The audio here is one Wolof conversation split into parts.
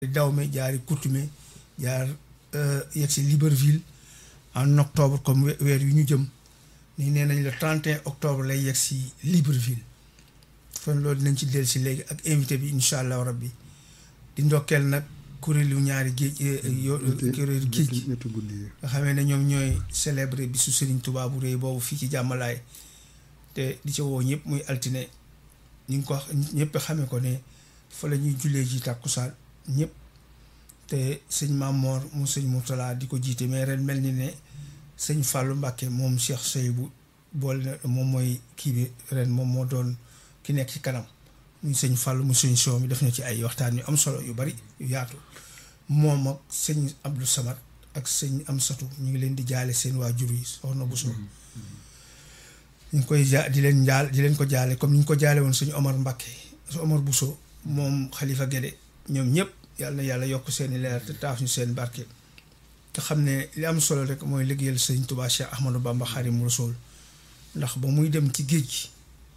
Dahomey jaari Coutumé jaar yegg si Libreville en octobre comme weer yu ñu jëm nii nee nañ le 31 octobre lay yegg si Libreville kon loolu dinañ ci dellu si léegi ak invité bi incha allah rabbi di ndokkeel nag kuréelu ñaari géej kuréelu géej gi nga xamee ne ñoom ñooy célébrer bisu Serigne Touba bu rëy boobu fii ci jàmmalaay te di ci woo ñëpp muy altine ñu ngi ko ñëpp xamee ko ne fa la ñuy jullee ji tàkkusaan ñëpp te sëñ Mamor mu sëñ Mourtala di ko jiite mais ren mel ni ne sëñ Fallou Mbacké moom Cheikh Seydou boole na moom mooy kii bi ren moom moo doon ki nekk ci kanam muy sëñ Fallou mu sëñ Sow mi def na ci ay waxtaan yu am solo yu bari yu yaatu moom ak sëñ Abdou Samad ak sëñ Amsatou ñu ngi leen di jaale seen waajur yi soxna Bousso ñu ngi koy di leen ko jaale comme ni ñu ko jaale woon sëñ Omar Mbacké sëñ Omar Bousso moom Khalifa Guédé ñoom ñëpp yàlla na yàlla yokk seeni leer te taaf ñu seen barke te xam ne li am solo rek mooy liggéeyal sëñ Touba Cheikh Ahmadou Bamba Khadimu Rasul ndax ba muy dem ci géej gi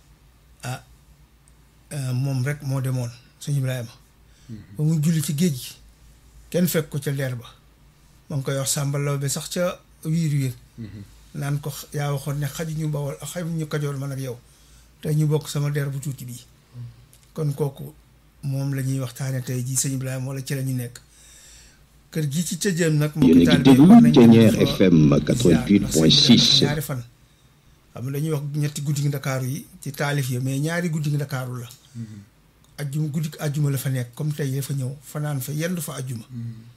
moom rek moo demoon sëñ Ibrahima ba muy julli ci géej gi kenn fekk ko ca leer ba ma ngi koy wax sàmbalaw bi sax ca wiir naan ko yaa waxoon ne xaju ñu Bawol ak xaju ñu Kajoor man ak yow te ñu bokk sama der bu tuuti bii kon kooku moom la ñuy waxtaane tey jii sëñ Ibrahima wala ci la ñu nekk kër gi ci Tëjëm nag yéen a ngi déglu Thiéniere FM 88.6 ñaari fan xam nga dañuy wax ñetti guddi gi Ndakaaru yi ci taalif yi mais ñaari guddi gi Ndakaaru la ajjuma guddi gi ajjuma la fa nekk comme tey dafa ñëw fanaan fa yendu fa ajjuma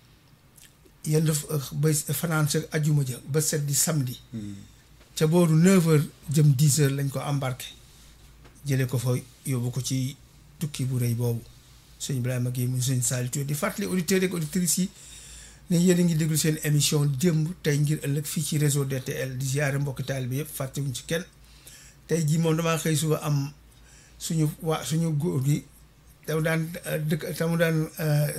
yendu ba fanaan sa ajjuma ja ba set di samedi ca booru 9h jëm 10h lañ ko embarqué jële ko fa yóbbu ko ci tukki bu rëy boobu sëñ Ibrahima Guèye mu sëñ Saliou Touré di fàttali auditeurs ak auditrices yi ne yéen a ngi déglu seen émission démb tey ngir ëllëg fii ci réseau DTL di ziare mbokki taalibe bi yëpp fàttewuñ ci kenn tey jii moom damaa xëy suba am suñu góor gi tamu daan dëkk tamu daan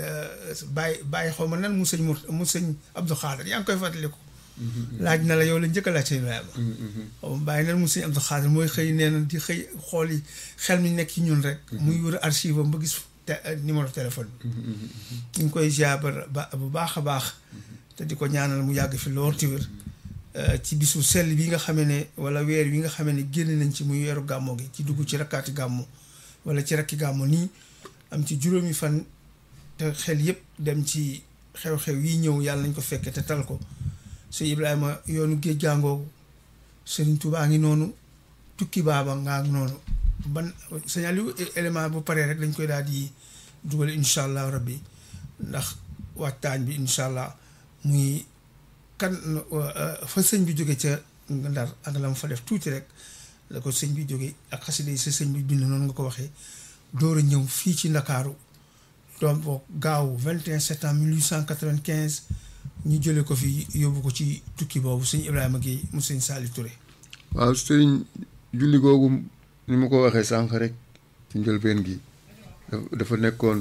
bàyyi xaw ma nan mu sëñ Abdou Khader yaa ngi koy fàttaliku laaj na la yow la njëkk a laaj sëñ Ibrahima xaw ma bàyyi nan mu sëñ Abdou Khader mooy xëy nee na di xëy xool yi xel mi nekk ci ñun rek muy wër archive am ba gis numéro téléphone bi ñu ngi koy ziar bu baax a baax te di ko ñaanal mu yàgg fi lool ci wér ci bisu sell bi nga xamee ne wala weer wi nga xamee ne génn nañ ci muy weeru gàmmo gi ci dugg ci rakkaati gàmmo wala ci rakki gàmmo nii am ci juróomi fan te xel yëpp dem ci xew-xew yi ñëw yàlla nañ ko fekke te tal ko sëñ Ibrahima yoonu géej gàngoogu Sëriñ Tuubaa ngi noonu tukki baaba ngaa ngi noonu ban signal élément bu paree rek dañ koy daal di dugal incha allah rabbi ndax waxtaan bi incha allah muy kan fa sëñ bi jóge ca Ndar ak la mu fa def tuuti rek la ko sëñ bi jóge ak xasida yi sa sëñ bi bind noonu nga ko waxee door a ñëw fii ci Ndakaaru doom boo gaaw 21 septembre 1895 ñu jëlee ko fi yóbbu ko ci tukki boobu sëñ Ibrahima Guèye mu sëñ Saliou Touré. waaw sëñ julli googu ni ma ko waxee sànq rek ci njëlbeen gi dafa nekkoon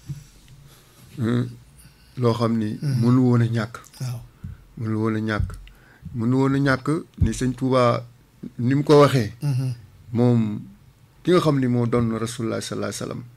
loo xam ni mënu woon a ñàkk. waaw mënu woon a ñàkk ni sëñ Touba ni mu ko waxee. moom ki nga xam ni moo doon Rasulullah sallallahu alayhi wasallam.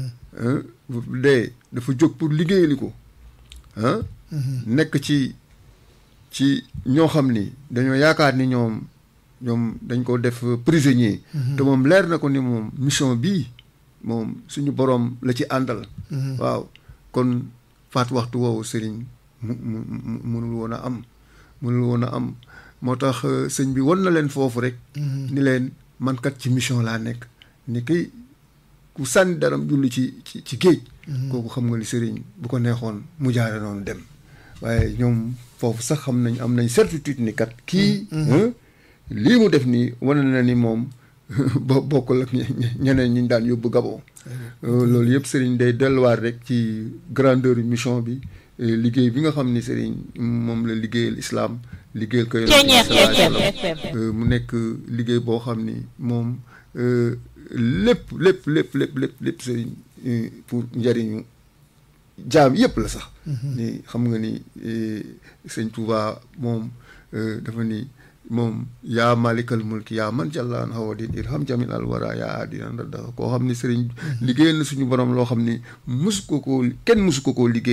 dafa jóg pour liggéeyali ko nekk ci ñoo xam ni dañoo yaakaar ni ñoom dañ ko def prisonnier. te moom leer na ko ni moom mission bii moom suñu boroom la ci àndal. waaw kon faat waxtu woowu sëriñ mënul woon a am moo tax sëñ bi won na leen foofu rek. ni leen man kat ci mission laa nekk ni kay ku sànni daram julli ci géej. kooku xam nga ni sëriñ bu ko neexoon mu jaare noonu dem waaye ñoom foofu sax am nañ certitude ni kat kii. lii mu def nii wane na ni moom bokkul ak ñeneen ñi daan yóbbu Gabon. loolu yëpp sëriñ day delluwaat rek ci grandeur mission bi liggéey bi nga xam ni sëriñ moom la liggéeyal islam liggéeyal ko mu nekk liggéey boo xam ni moom lépp sëriñ pour njariñu jaam yëpp la sax. ni xam nga ni sëñ Touba moom dafa ni moom yaa malikal mulki yaa man jàllaan hawadin irham jamil alwara yaa adinan radda koo xam ni sëriñ liggéeyal na suñu borom loo xam ni musu ko koo kenn musu ko koo liggéey